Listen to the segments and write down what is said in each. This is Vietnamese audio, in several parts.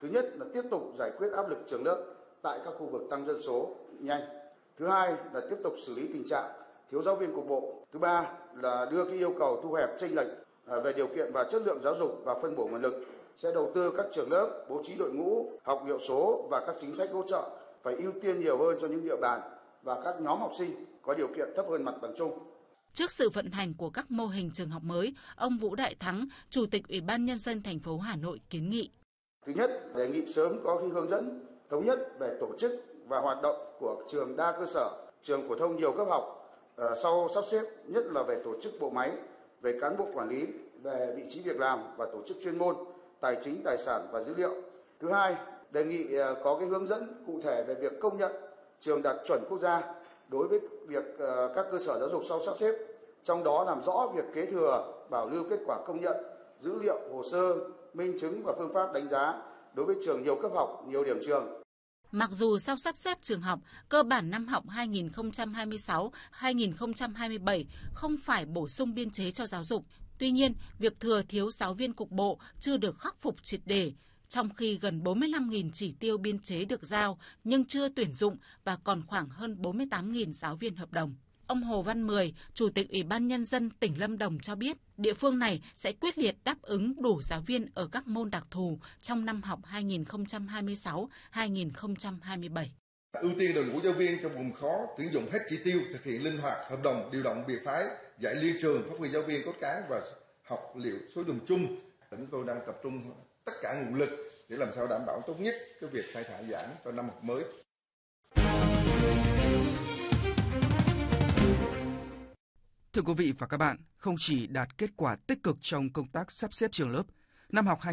Thứ nhất là tiếp tục giải quyết áp lực trường lớp tại các khu vực tăng dân số nhanh. Thứ hai là tiếp tục xử lý tình trạng thiếu giáo viên cục bộ. Thứ ba là đưa cái yêu cầu thu hẹp chênh lệch về điều kiện và chất lượng giáo dục và phân bổ nguồn lực. Sẽ đầu tư các trường lớp, bố trí đội ngũ, học hiệu số và các chính sách hỗ trợ phải ưu tiên nhiều hơn cho những địa bàn và các nhóm học sinh có điều kiện thấp hơn mặt bằng chung. Trước sự vận hành của các mô hình trường học mới, ông Vũ Đại Thắng, Chủ tịch Ủy ban Nhân dân thành phố Hà Nội kiến nghị. Thứ nhất, đề nghị sớm có cái hướng dẫn thống nhất về tổ chức và hoạt động của trường đa cơ sở, trường phổ thông nhiều cấp học, sau sắp xếp nhất là về tổ chức bộ máy, về cán bộ quản lý, về vị trí việc làm và tổ chức chuyên môn, tài chính, tài sản và dữ liệu. Thứ hai, đề nghị có cái hướng dẫn cụ thể về việc công nhận trường đạt chuẩn quốc gia đối với việc các cơ sở giáo dục sau sắp xếp, trong đó làm rõ việc kế thừa, bảo lưu kết quả công nhận, dữ liệu, hồ sơ, minh chứng và phương pháp đánh giá đối với trường nhiều cấp học, nhiều điểm trường. Mặc dù sau sắp xếp trường học, cơ bản năm học 2026-2027 không phải bổ sung biên chế cho giáo dục, tuy nhiên, việc thừa thiếu giáo viên cục bộ chưa được khắc phục triệt để, trong khi gần 45.000 chỉ tiêu biên chế được giao nhưng chưa tuyển dụng và còn khoảng hơn 48.000 giáo viên hợp đồng. Ông Hồ Văn Mười, Chủ tịch Ủy ban Nhân dân tỉnh Lâm Đồng cho biết, địa phương này sẽ quyết liệt đáp ứng đủ giáo viên ở các môn đặc thù trong năm học 2026-2027. Ưu tiên đội ngũ giáo viên trong vùng khó, tuyển dụng hết chỉ tiêu, thực hiện linh hoạt hợp đồng, điều động biệt phái, dạy liên trường, phát huy giáo viên cốt cán và học liệu số dùng chung. Chúng tôi đang tập trung tất cả nguồn lực để làm sao đảm bảo tốt nhất cái việc khai thác giảng cho năm học mới. Thưa quý vị và các bạn, không chỉ đạt kết quả tích cực trong công tác sắp xếp trường lớp, năm học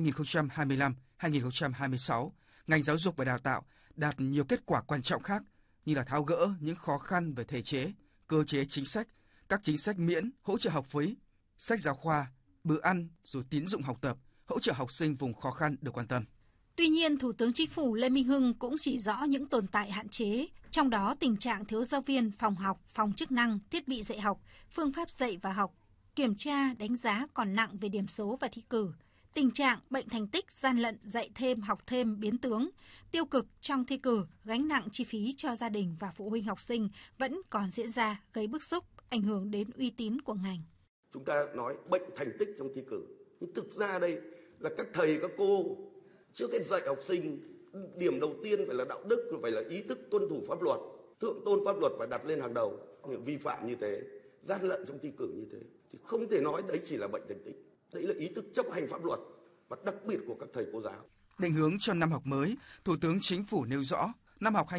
2025-2026, ngành giáo dục và đào tạo đạt nhiều kết quả quan trọng khác như là tháo gỡ những khó khăn về thể chế, cơ chế chính sách, các chính sách miễn, hỗ trợ học phí, sách giáo khoa, bữa ăn rồi tín dụng học tập, hỗ trợ học sinh vùng khó khăn được quan tâm. Tuy nhiên, Thủ tướng Chính phủ Lê Minh Hưng cũng chỉ rõ những tồn tại hạn chế, trong đó tình trạng thiếu giáo viên, phòng học, phòng chức năng, thiết bị dạy học, phương pháp dạy và học, kiểm tra, đánh giá còn nặng về điểm số và thi cử, tình trạng bệnh thành tích, gian lận, dạy thêm, học thêm, biến tướng, tiêu cực trong thi cử, gánh nặng chi phí cho gia đình và phụ huynh học sinh vẫn còn diễn ra, gây bức xúc, ảnh hưởng đến uy tín của ngành. Chúng ta nói bệnh thành tích trong thi cử, nhưng thực ra đây là các thầy, các cô trước hết dạy học sinh, điểm đầu tiên phải là đạo đức, phải là ý thức tuân thủ pháp luật, thượng tôn pháp luật phải đặt lên hàng đầu. Những vi phạm như thế, gian lận trong thi cử như thế thì không thể nói đấy chỉ là bệnh thành tích, đấy là ý thức chấp hành pháp luật và đặc biệt của các thầy cô giáo. Định hướng cho năm học mới, Thủ tướng Chính phủ nêu rõ năm học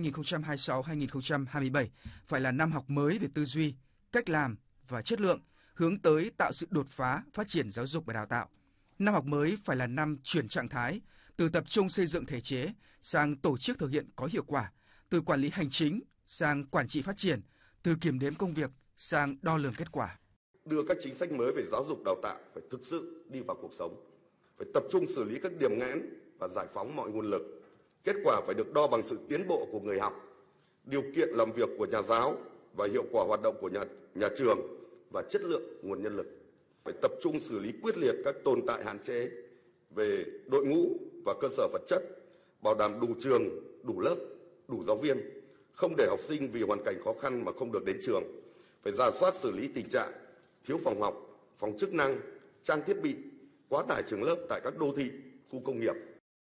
2026-2027 phải là năm học mới về tư duy, cách làm và chất lượng, hướng tới tạo sự đột phá phát triển giáo dục và đào tạo. Năm học mới phải là năm chuyển trạng thái, từ tập trung xây dựng thể chế sang tổ chức thực hiện có hiệu quả, từ quản lý hành chính sang quản trị phát triển, từ kiểm đếm công việc sang đo lường kết quả. Đưa các chính sách mới về giáo dục đào tạo phải thực sự đi vào cuộc sống, phải tập trung xử lý các điểm nghẽn và giải phóng mọi nguồn lực. Kết quả phải được đo bằng sự tiến bộ của người học, điều kiện làm việc của nhà giáo và hiệu quả hoạt động của nhà trường và chất lượng nguồn nhân lực. Phải tập trung xử lý quyết liệt các tồn tại hạn chế về đội ngũ và cơ sở vật chất, bảo đảm đủ trường, đủ lớp, đủ giáo viên, không để học sinh vì hoàn cảnh khó khăn mà không được đến trường. Phải rà soát xử lý tình trạng thiếu phòng học, phòng chức năng, trang thiết bị, quá tải trường lớp tại các đô thị, khu công nghiệp.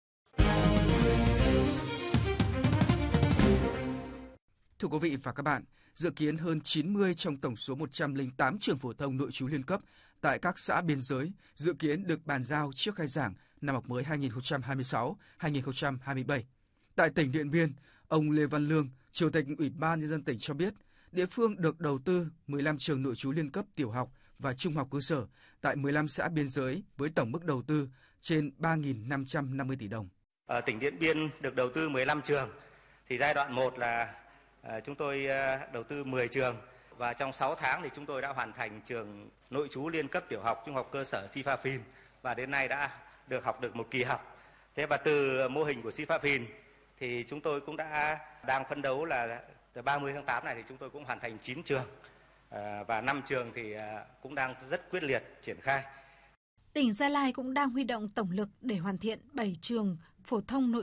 Thưa quý vị và các bạn, dự kiến hơn 90 trong tổng số 108 trường phổ thông nội trú liên cấp tại các xã biên giới dự kiến được bàn giao trước khai giảng năm học mới 2026-2027. Tại tỉnh Điện Biên, ông Lê Văn Lương, Chủ tịch Ủy ban Nhân dân tỉnh cho biết, địa phương được đầu tư 15 trường nội trú liên cấp tiểu học và trung học cơ sở tại 15 xã biên giới với tổng mức đầu tư trên 3.550 tỷ đồng. Ở tỉnh Điện Biên được đầu tư 15 trường, thì giai đoạn 1 là chúng tôi đầu tư 10 trường và trong 6 tháng thì chúng tôi đã hoàn thành trường nội trú liên cấp tiểu học trung học cơ sở Sipafin và đến nay đã được học được một kỳ học. Thế và từ mô hình của Sipafin thì chúng tôi cũng đang phấn đấu là 30 tháng 8 này thì chúng tôi cũng hoàn thành 9 trường và 5 trường thì cũng đang rất quyết liệt triển khai. Tỉnh Gia Lai cũng đang huy động tổng lực để hoàn thiện 7 trường phổ thông nội